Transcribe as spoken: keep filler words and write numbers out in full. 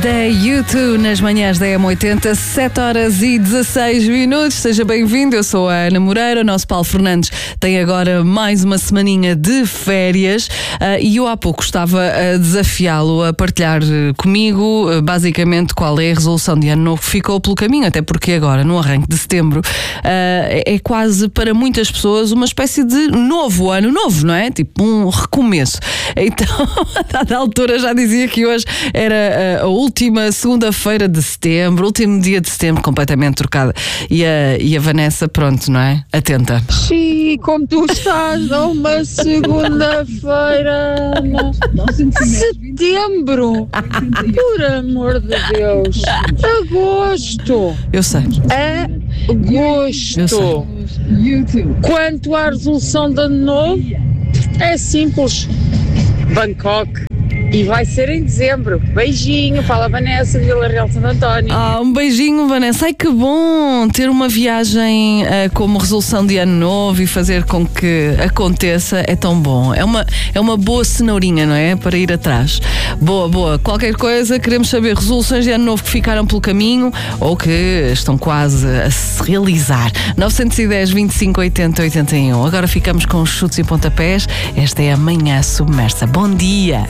da U dois nas manhãs da M oitenta, sete horas e dezasseis minutos. Seja bem-vindo, eu sou a Ana Moreira. O nosso Paulo Fernandes tem agora mais uma semaninha de férias uh, e eu há pouco estava a desafiá-lo a partilhar comigo uh, basicamente qual é a resolução de ano novo que ficou pelo caminho, até porque agora, no arranque de setembro, uh, é quase para muitas pessoas uma espécie de novo ano novo, não é? Tipo um recomeço. Então, a dada altura já dizia que hoje era a última segunda-feira de setembro, último dia de setembro, completamente trocada. E a, e a Vanessa, pronto, não é? Atenta. Sim, como tu estás a uma segunda-feira, setembro, por amor de Deus, agosto. Eu sei. Agosto. Eu sei. Quanto à resolução de ano novo, é simples. Bangkok. E vai ser em dezembro. Beijinho, fala Vanessa de Vila Real de Santo António. Ah, um beijinho, Vanessa. Ai, que bom ter uma viagem uh, como resolução de ano novo e fazer com que aconteça. É tão bom. É uma, é uma boa cenourinha, não é? Para ir atrás. Boa, boa. Qualquer coisa, queremos saber resoluções de ano novo que ficaram pelo caminho ou que estão quase a se realizar. nove um zero, vinte e cinco, oitenta, oitenta e um. Agora ficamos com os chutes e pontapés. Esta é a Manhã Submersa. Bom dia.